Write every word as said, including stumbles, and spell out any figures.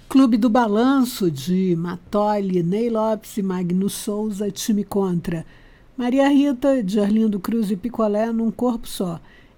Clube do Balanço, de Matoli, Ney Lopes e Magno Souza, time contra. Maria Rita, de Arlindo Cruz e Picolé, num corpo só.